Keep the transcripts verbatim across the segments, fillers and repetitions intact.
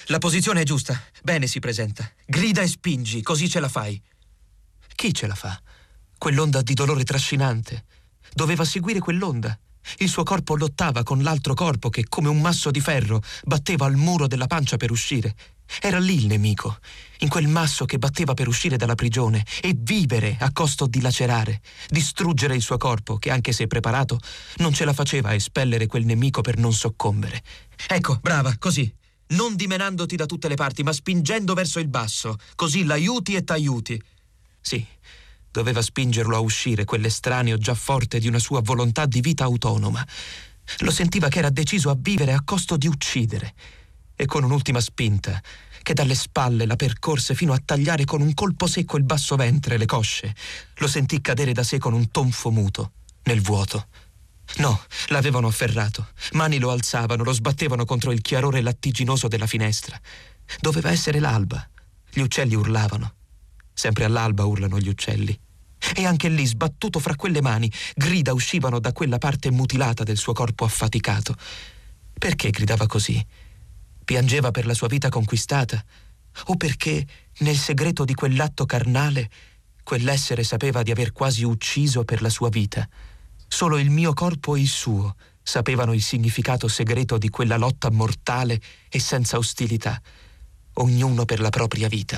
La posizione è giusta. Bene si presenta. Grida e spingi, così ce la fai. Chi ce la fa? Quell'onda di dolore trascinante. Doveva seguire quell'onda. Il suo corpo lottava con l'altro corpo che, come un masso di ferro, batteva al muro della pancia per uscire. Era lì il nemico, in quel masso che batteva per uscire dalla prigione e vivere a costo di lacerare, distruggere il suo corpo che, anche se preparato, non ce la faceva a espellere quel nemico per non soccombere. Ecco, brava, così. Non dimenandoti da tutte le parti, ma spingendo verso il basso. Così l'aiuti e t'aiuti. Sì, doveva spingerlo a uscire quell'estraneo già forte di una sua volontà di vita autonoma. Lo sentiva che era deciso a vivere a costo di uccidere. E con un'ultima spinta, che dalle spalle la percorse fino a tagliare con un colpo secco il basso ventre e le cosce, lo sentì cadere da sé con un tonfo muto, nel vuoto. No, l'avevano afferrato. Mani lo alzavano, lo sbattevano contro il chiarore lattiginoso della finestra. Doveva essere l'alba. Gli uccelli urlavano. Sempre all'alba urlano gli uccelli. E anche lì, sbattuto fra quelle mani, grida uscivano da quella parte mutilata del suo corpo affaticato. Perché gridava così? Piangeva per la sua vita conquistata? O perché, nel segreto di quell'atto carnale, quell'essere sapeva di aver quasi ucciso per la sua vita? Solo il mio corpo e il suo sapevano il significato segreto di quella lotta mortale e senza ostilità, ognuno per la propria vita.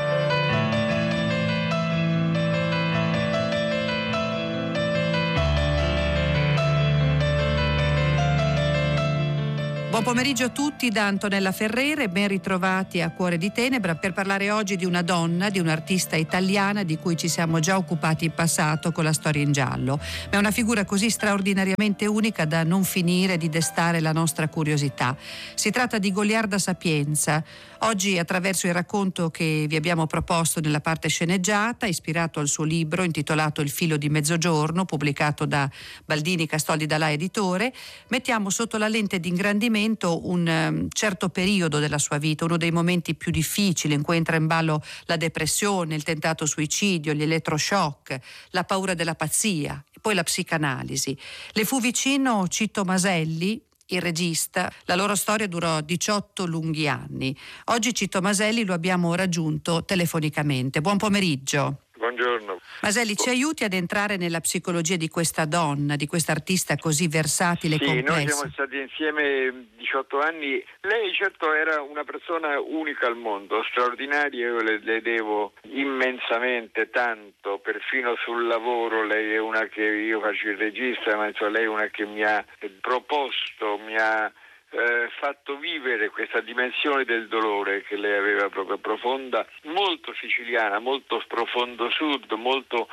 Buon pomeriggio a tutti da Antonella Ferrere, ben ritrovati a Cuore di Tenebra per parlare oggi di una donna, di un'artista italiana di cui ci siamo già occupati in passato con la Storia in giallo, ma è una figura così straordinariamente unica da non finire di destare la nostra curiosità. Si tratta di Goliarda Sapienza. Oggi, attraverso il racconto che vi abbiamo proposto nella parte sceneggiata, ispirato al suo libro intitolato Il filo di mezzogiorno, pubblicato da Baldini Castoldi Dalà editore, mettiamo sotto la lente di ingrandimento un um, certo periodo della sua vita, uno dei momenti più difficili in cui entra in ballo la depressione, il tentato suicidio, gli elettroshock, la paura della pazzia e poi la psicanalisi. Le fu vicino Cito Maselli, il regista. La loro storia durò diciotto lunghi anni. Oggi Cito Maselli lo abbiamo raggiunto telefonicamente. Buon pomeriggio. Buongiorno. Maselli, ci aiuti ad entrare nella psicologia di questa donna, di questa artista così versatile sì, e complessa? Sì, noi siamo stati insieme diciotto anni. Lei certo era una persona unica al mondo, straordinaria, io le, le devo immensamente tanto, perfino sul lavoro. Lei è una che, io faccio il regista, ma insomma, lei è una che mi ha proposto, mi ha Eh, fatto vivere questa dimensione del dolore che lei aveva proprio profonda, molto siciliana, molto profondo sud, molto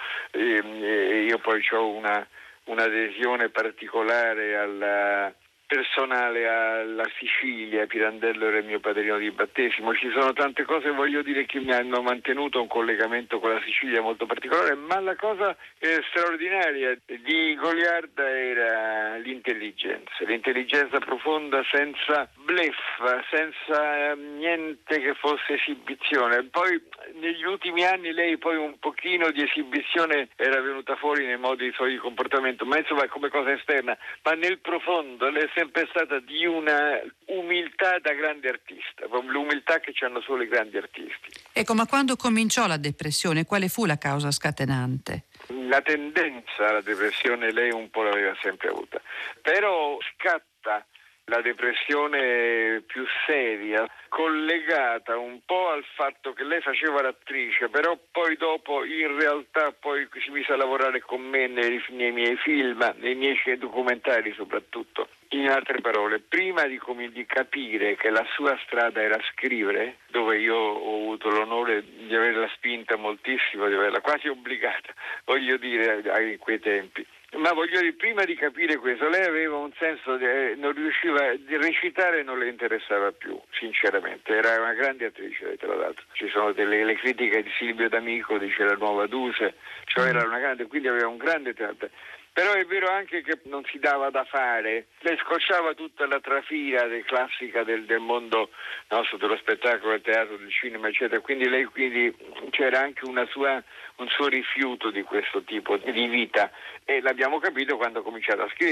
eh, io poi ho una un'adesione particolare alla personale alla Sicilia. Pirandello era il mio padrino di battesimo. Ci sono tante cose, voglio dire, che mi hanno mantenuto un collegamento con la Sicilia molto particolare, ma la cosa eh, straordinaria di Goliarda era l'intelligenza, l'intelligenza profonda, senza bluff, senza eh, niente che fosse esibizione. Poi negli ultimi anni lei poi un pochino di esibizione era venuta fuori nei modi dei suoi comportamenti, ma insomma come cosa esterna, ma nel profondo lei è sempre stata di una umiltà da grande artista, l'umiltà che hanno solo i grandi artisti. Ecco, ma quando cominciò la depressione, quale fu la causa scatenante? La tendenza alla depressione lei un po' l'aveva sempre avuta, però scatta la depressione più seria, collegata un po' al fatto che lei faceva l'attrice, però poi dopo in realtà poi si mise a lavorare con me nei, nei miei film, nei miei documentari soprattutto. In altre parole, prima di, come, di capire che la sua strada era scrivere, dove io ho avuto l'onore di averla spinta moltissimo, di averla quasi obbligata, voglio dire, in quei tempi. Ma voglio dire, prima di capire questo, lei aveva un senso, di, eh, non riusciva a recitare, non le interessava più, sinceramente. Era una grande attrice, te l'ho dato. Ci sono delle le critiche di Silvio D'Amico, dice La Nuova Duse, cioè era una grande, quindi aveva un grande talento. Però è vero anche che non si dava da fare, le scocciava tutta la trafila del classica del, del mondo nostro, dello spettacolo, del teatro, del cinema, eccetera. Quindi lei quindi c'era anche una sua, un suo rifiuto di questo tipo di vita, e l'abbiamo capito quando ha cominciato a scrivere.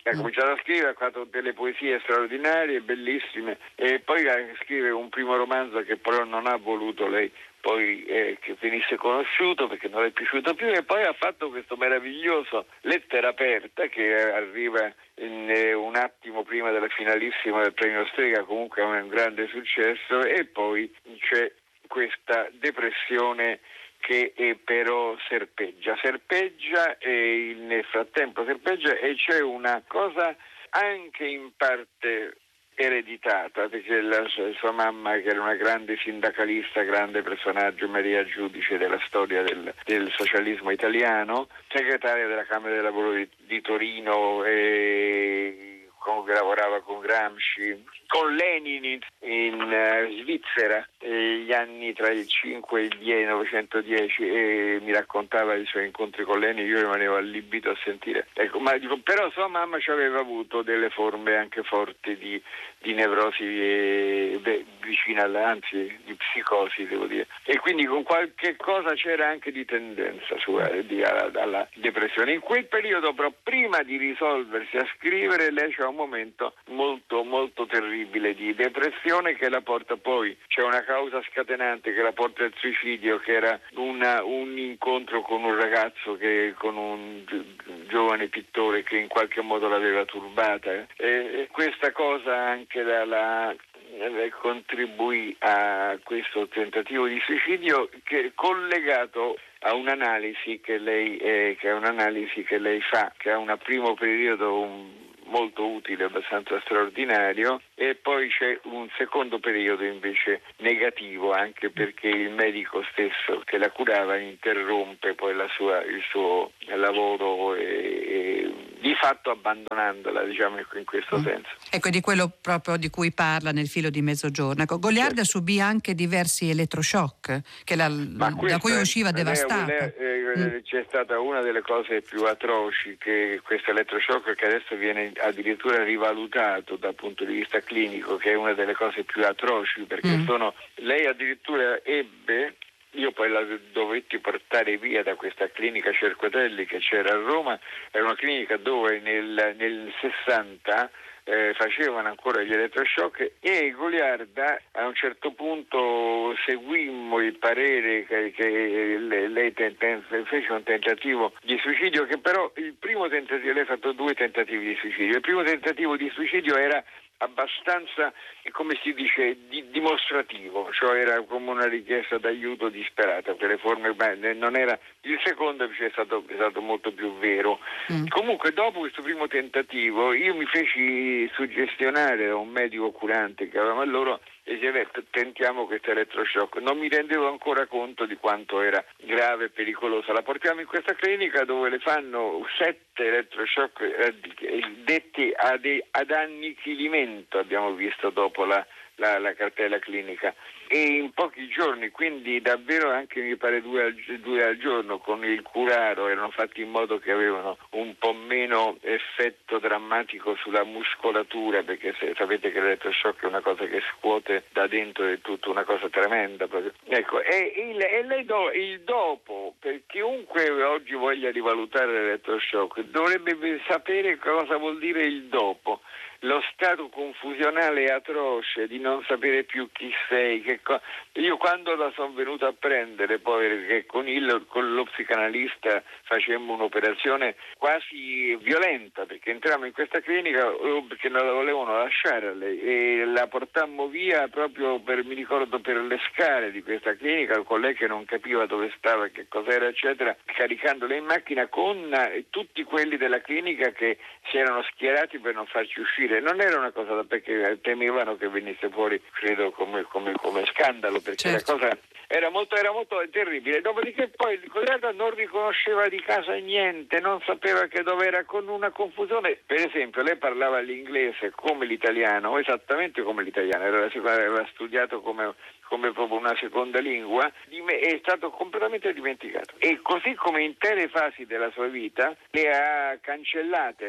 Ha cominciato a scrivere, ha fatto delle poesie straordinarie, bellissime, e poi a scrivere un primo romanzo che però non ha voluto lei poi eh, che venisse conosciuto perché non è piaciuto più, e poi ha fatto questo meraviglioso Lettera aperta che arriva in, eh, un attimo prima della finalissima del premio Strega, comunque è un grande successo, e poi c'è questa depressione che è però serpeggia, serpeggia e nel frattempo serpeggia, e c'è una cosa anche in parte ereditata, perché la sua mamma, che era una grande sindacalista, grande personaggio, Maria Giudice della storia del, del socialismo italiano, segretaria della Camera del Lavoro di, di Torino, e comunque lavorava con Gramsci, con Lenin in, in uh, Svizzera, eh, gli anni tra il cinque e il millenovecentodieci, e mi raccontava i suoi incontri con Lenin. Io rimanevo allibito a sentire. Ecco, ma dico, però sua mamma ci aveva avuto delle forme anche forti di, di nevrosi e, beh, vicina alla, anzi di psicosi, devo dire, e quindi con qualche cosa c'era anche di tendenza su, di, alla, alla depressione. In quel periodo, però, prima di risolversi a scrivere, lei c'ha un momento molto molto terribile di depressione che la porta poi, c'è una causa scatenante che la porta al suicidio, che era una, un incontro con un ragazzo, che con un gi- giovane pittore che in qualche modo l'aveva turbata, e, e questa cosa anche la, la contribuì a questo tentativo di suicidio, che è collegato a un'analisi che lei eh, che è un'analisi che lei fa, che ha un primo periodo un, molto utile, abbastanza straordinario, e poi c'è un secondo periodo invece negativo, anche perché il medico stesso che la curava interrompe poi la sua, il suo lavoro, e, e di fatto abbandonandola, diciamo, in questo mm. senso. Ecco, di quello proprio di cui parla nel Filo di Mezzogiorno. Ecco, Goliarda certo. subì anche diversi elettroshock che la, da cui usciva è, devastata. Lei, eh, mm. C'è stata una delle cose più atroci, che questo elettroshock, che adesso viene addirittura rivalutato dal punto di vista clinico, che è una delle cose più atroci, perché mm. sono, lei addirittura ebbe, io poi la dovetti portare via da questa clinica Cerquetelli che c'era a Roma, era una clinica dove nel, nel sessanta eh, facevano ancora gli elettroshock, e Goliarda a un certo punto seguimmo il parere che, che lei ten, ten, fece un tentativo di suicidio, che però il primo tentativo, lei ha fatto due tentativi di suicidio, il primo tentativo di suicidio era abbastanza, come si dice, di, dimostrativo, cioè era come una richiesta d'aiuto disperata per le forme, beh, non era. Il secondo invece è stato, è stato molto più vero. Mm. Comunque, dopo questo primo tentativo, io mi feci suggestionare da un medico curante che avevamo allora, e si è detto: tentiamo questo elettroshock. Non mi rendevo ancora conto di quanto era grave e pericolosa. La portiamo in questa clinica dove le fanno sette elettroshock eh, detti ad, ad annichilimento, abbiamo visto dopo la, la, la cartella clinica, e in pochi giorni, quindi davvero anche mi pare due al, due al giorno, con il curaro, erano fatti in modo che avevano un po' meno effetto drammatico sulla muscolatura, perché se, sapete che l'elettroshock è una cosa che scuote da dentro, è tutta una cosa tremenda proprio. Ecco, e il, e lei do, il dopo, per chiunque oggi voglia rivalutare l'elettroshock dovrebbe sapere cosa vuol dire il dopo. Lo stato confusionale e atroce di non sapere più chi sei, che co- io quando la sono venuta a prendere, poi perché con, il, con lo psicanalista facemmo un'operazione quasi violenta, perché entrammo in questa clinica perché non la volevano lasciare a lei, e la portammo via proprio per, mi ricordo, per le scale di questa clinica, con lei che non capiva dove stava, che cos'era, eccetera, caricandola in macchina con tutti quelli della clinica che si erano schierati per non farci uscire. Non era una cosa da, perché temevano che venisse fuori, credo, come, come, come scandalo, perché certo. la cosa era molto, era molto terribile. Dopodiché poi il Goliarda non riconosceva di casa niente, non sapeva che dove era, con una confusione. Per esempio, lei parlava l'inglese come l'italiano, esattamente come l'italiano, era, aveva studiato come, come proprio una seconda lingua, è stato completamente dimenticato. E così come intere fasi della sua vita le ha cancellate.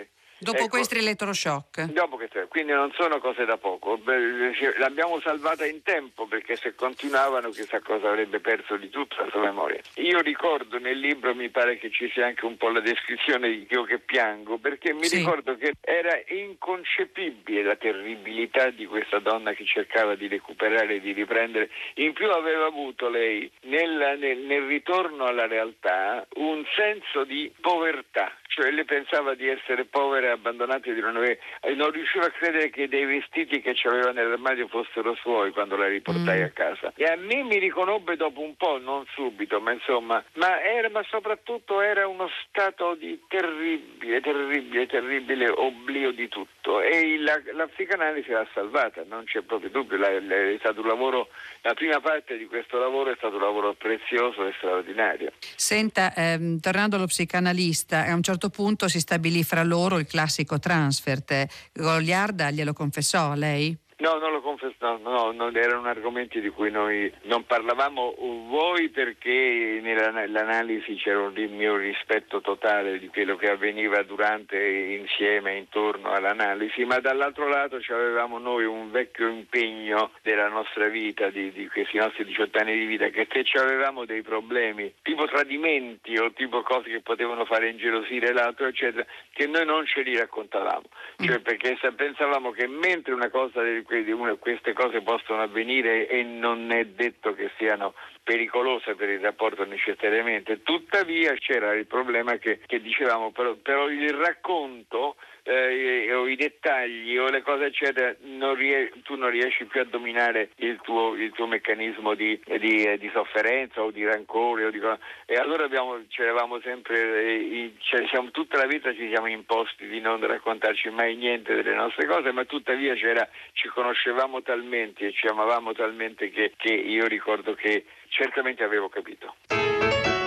Dopo ecco, questi elettroshock. Dopo che, quindi non sono cose da poco. Beh, l'abbiamo salvata in tempo, perché se continuavano chissà cosa avrebbe perso di tutta la sua memoria. Io ricordo nel libro, mi pare che ci sia anche un po' la descrizione di Io che piango, perché mi Sì. ricordo che era inconcepibile la terribilità di questa donna che cercava di recuperare e di riprendere. In più aveva avuto lei nel, nel, nel ritorno alla realtà un senso di povertà, cioè lei pensava di essere povera e abbandonata, di non, avere, non riusciva a credere che dei vestiti che c'aveva nell'armadio fossero suoi quando la riportai Mm. a casa. E a me mi riconobbe dopo un po', non subito, ma insomma, ma, era, ma soprattutto era uno stato di terribile, terribile, terribile oblio di tutto. E la, la psicanalisi l'ha salvata, non c'è proprio dubbio. La, la, è stato un lavoro, la prima parte di questo lavoro è stato un lavoro prezioso e straordinario. Senta, ehm, tornando allo psicanalista, a un certo punto si stabilì fra loro il classico transfert. Goliarda glielo confessò a lei? No, non lo confesso, no, no, non erano argomenti di cui noi non parlavamo, voi perché nell'analisi c'era un mio rispetto totale di quello che avveniva durante, insieme, intorno all'analisi, ma dall'altro lato avevamo noi un vecchio impegno della nostra vita, di, di questi nostri diciotto anni di vita, che se avevamo dei problemi, tipo tradimenti o tipo cose che potevano fare ingelosire l'altro, eccetera, che noi non ce li raccontavamo, cioè perché pensavamo che mentre una cosa del queste cose possono avvenire e non è detto che siano pericolose per il rapporto necessariamente, tuttavia c'era il problema che, che dicevamo, però, però il racconto eh, o i dettagli o le cose eccetera, non ries- tu non riesci più a dominare il tuo, il tuo meccanismo di, di, di sofferenza o di rancore o di co- e allora abbiamo, c'eravamo sempre eh, cioè, siamo, tutta la vita ci siamo imposti di non raccontarci mai niente delle nostre cose, ma tuttavia c'era, ci conoscevamo talmente e ci amavamo talmente che, che io ricordo che certamente avevo capito.